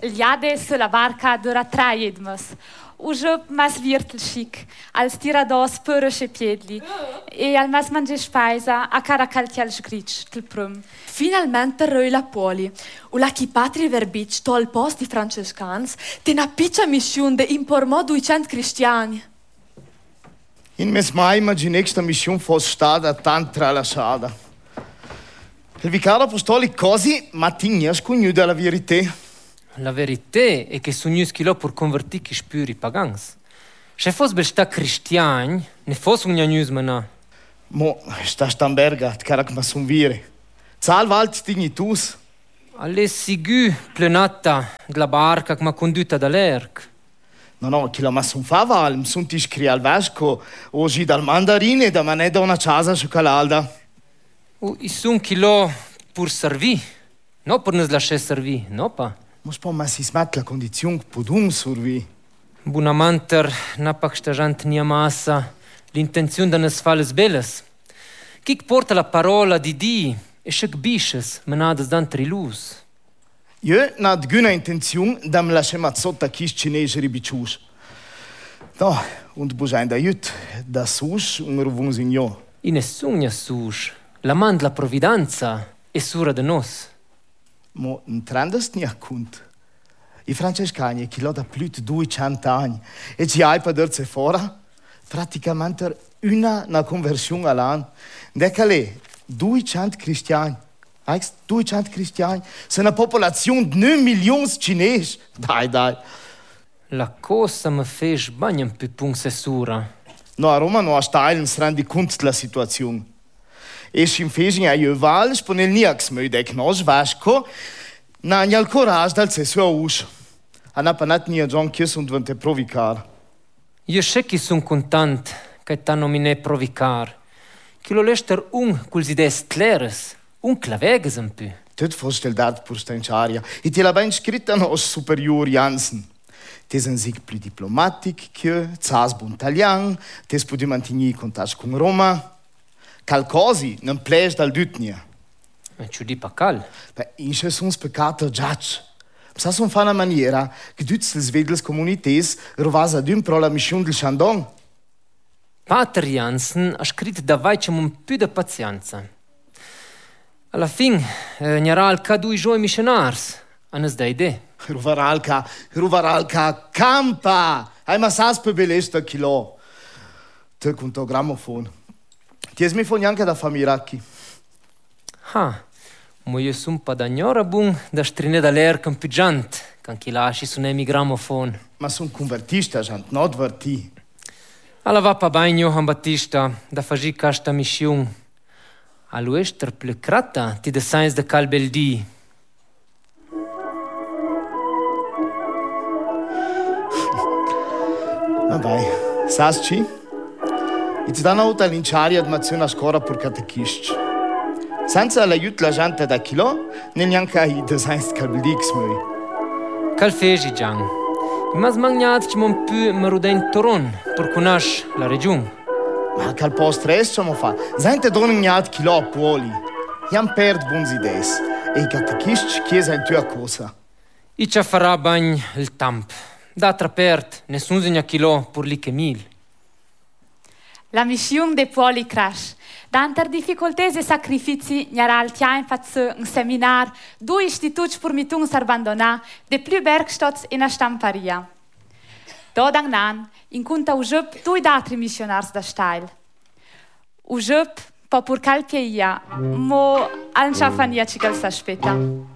Liade sulla barca dura 3 edmes. Ujo mas virtel chic, als tirados pörösche piedli, e al mas mangi speisa a cara caltial sgric, tel prum. Finalmente roi la poli. U la chi patri verbic tol post di francescans, te na piccia mission de impormò 200 cristiani. In mes mai immaginei che sta missione fosse stata tanto tralasciata. Il vicario apostolico così, ma tignes cognu della verità. La verità è che sono schilo per convertire chi spüri i pagans. Se fosse besta cristiani, ne fosse un gnusmana. Mo, sta Stamberga, cara che ma son vire. Zahlwald dignitus. Alle sigu plenata della barca che mi ha condotta dall'erc. No, chi la ma son fava alm, son ti scri al vesco, oggi dal mandarine da manè da una casa su calalda. I son chilo pur servi, no per nos lasciare servi, no pa. Mos po ma si smet la condizione che podum survi. Bunamanter napak stajant nia massa l'intenzione da nas fales beles. Chi porta la parola di Dio e schic bisches menades d'antri luz. Io n'ad guna intenzione da me lasciare mazzotta chi cinese ribicius. No, und busain da jut, da sus un ruvun signor. I nessun sus, la mand la providanza e sura de nos. Mo n'trendas ni accunt. I francescani chi lo da più di 200 anni e ci hai per dirsi fora praticamente una conversione all'anno. Decale 200 cristiani. 200 cristiani. Se una popolazione di 9 milioni cinesi. Dai. La cosa mi fece bagno più pun sessura. No, a Roma no a stailen si rendi conto della situazione. E si infesi a Ioval, spone il niax me dec nos vasco, na al coraz dal sua us. Ana panat nia John Kiss und vente provicar. Io sé che son content che t'ha nominé provicar. Che lo lester cul ides clares, claveges un più. Tot vorstellt pur stanciaria. E te la ben scritta nos superior Jansen. Tes un sig più diplomatic che, zas bon italian, tes pudi mantenir contact con Roma. Calcosi non pleix dal dutnia. Ma ci di pa cal. Beh, isce son speccato giac. Sa son fa una maniera che tutti les vedels comunités rovasa d'un pro la mission del Chandon. Pater Jansen ha scritto davai un più di pazienza. Alla fin, n'era al ca 2 gioi missionars, anes da idee. Ruvaralca, campa! Hai ma sas pe belesta chilo. Te conto gramofon. Ties mi fo neanche da famiracchi. Ma io sun pa da gnora bun da strine da l'air campeggiant, can chi lasci su nemi gramofon. Ma son convertista, gent, not verti. Alla va pa bain Johann Battista, da fagi casta mission. All'uester plecrata ti de sains de calbeldi. Vabbè, sasci? It's dan auta linciaria ad mazione a scora pur catechisci. Senza l'aiuto la gente da chilo, ne neanche i designs calbeldi smui. Cal fegi, Gian? Mas magnat ci mon più marudain Toron per conoscere la regione. Ma cal post resto mo fa. Sente donen gnat chilo a puoli. Iam perd buons idees. E i catechisci chiesa in tua cosa. I ci farà bagn il tamp. D'altra pert, nessun segna chilo pur li che mil. La mission de Poli crash. Danter difficoltese e sacrifici n'era al tiain fatse un seminar, 2 istituti per mitungs abbandonà, de più bergstots in a stamparia. Dodang nan, in conta ujup 2 altri missionars da stail. Ujup, po pur calpieia, mo al ciafania ci cal s'aspetta.